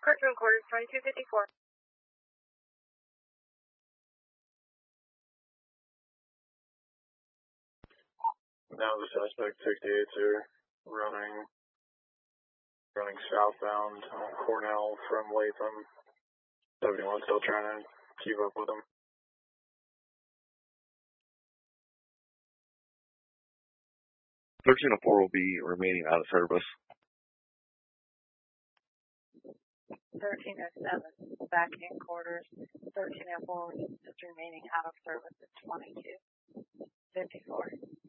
Courtroom quarters, 2254. Now the suspect 68s are running southbound on Cornell from Latham. 71 still trying to keep up with them. 1304 will be remaining out of service. 1307, back in quarters. 1304 is remaining out of service at 2254.